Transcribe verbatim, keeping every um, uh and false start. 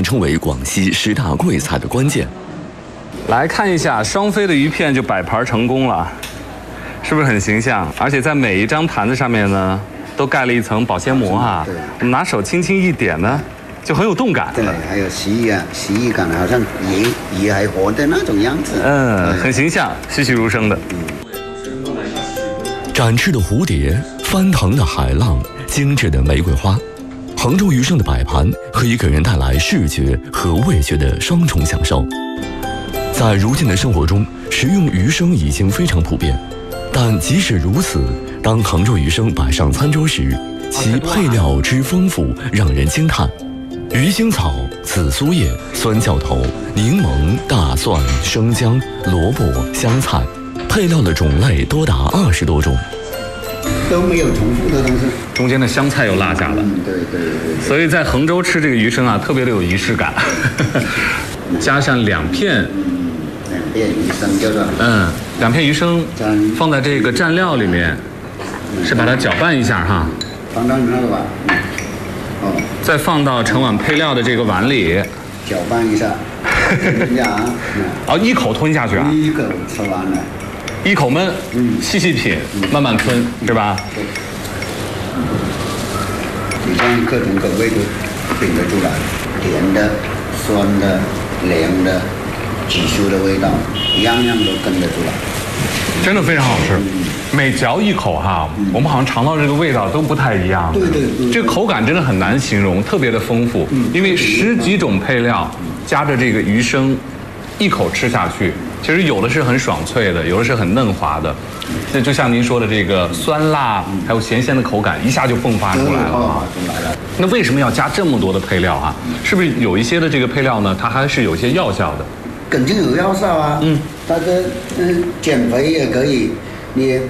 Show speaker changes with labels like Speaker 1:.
Speaker 1: 称为广西十大贵菜的关键。
Speaker 2: 来看一下双飞的鱼片就摆盘成功了，是不是很形象？而且在每一张盘子上面呢，都盖了一层保鲜膜哈。
Speaker 3: 对，
Speaker 2: 我们拿手轻轻一点呢，就很有动感。
Speaker 3: 对，还有洗衣感，洗衣感好像鱼鱼还活的那种样子。
Speaker 2: 嗯，很形象，栩栩如生的。
Speaker 1: 展翅的蝴蝶，翻腾的海浪，精致的玫瑰花，杭州鱼生的摆盘可以给人带来视觉和味觉的双重享受。在如今的生活中，食用鱼生已经非常普遍，但即使如此，当杭州鱼生摆上餐桌时，其配料之丰富让人惊叹。鱼腥草、紫苏叶、酸椒头、柠檬、大蒜、生姜、萝卜、香菜，配料的种类多达二十多种，
Speaker 3: 都没有重复的东西。
Speaker 2: 中间的香菜又落下了。
Speaker 3: 嗯，对对对对。
Speaker 2: 所以在杭州吃这个鱼生啊，特别的有仪式感。加上两片。
Speaker 3: 两片鱼生叫做
Speaker 2: 嗯，两片鱼生放在这个蘸料里面，是把它搅拌一下哈，
Speaker 3: 放到那个碗，哦，
Speaker 2: 再放到盛碗配料的这个碗里，
Speaker 3: 搅拌一下，吞下啊，
Speaker 2: 哦，一口吞下去啊，
Speaker 3: 一口吃完了，
Speaker 2: 一口闷，嗯，细细品，慢慢吞，是吧？
Speaker 3: 对，你像各种口味都品得出来，甜的、酸的、凉的。紫苏的味道，样样都跟得出来，
Speaker 2: 真的非常好吃。每嚼一口哈，嗯、我们好像尝到这个味道都不太一样。
Speaker 3: 对对对，
Speaker 2: 这个口感真的很难形容，特别的丰富。嗯、因为十几种配料加着这个鱼生，一口吃下去，其实有的是很爽脆的，有的是很嫩滑的。那就像您说的这个酸辣，还有咸咸的口感，一下就迸发出来了。那为什么要加这么多的配料啊？是不是有一些的这个配料呢，它还是有一些药效的？
Speaker 3: 肯定有药效啊，嗯，它的嗯减肥也可以，你